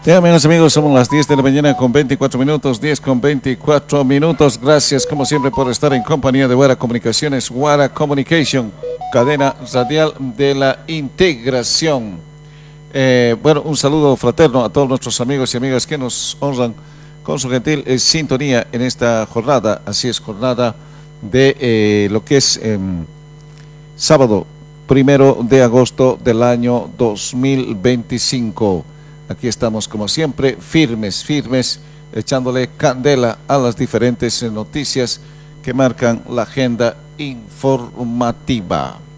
Bien, amigos, somos las 10 de la mañana con 24 minutos, 10 con 24 minutos. Gracias, como siempre, por estar en compañía de Guara Comunicaciones, Guara Communication, cadena radial de la integración. Bueno, un saludo fraterno a todos nuestros amigos y amigas que nos honran con su gentil sintonía en esta jornada. Así es, jornada de lo que es sábado 1 de agosto del año 2025. Aquí estamos como siempre, firmes, echándole candela a las diferentes noticias que marcan la agenda informativa.